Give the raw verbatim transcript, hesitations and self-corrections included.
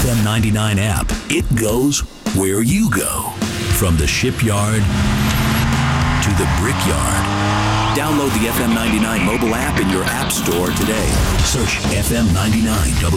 M ninety-nine app. It goes where you go. From the shipyard to the brickyard. Download the F M ninety-nine mobile app in your app store today. Search F M ninety-nine W.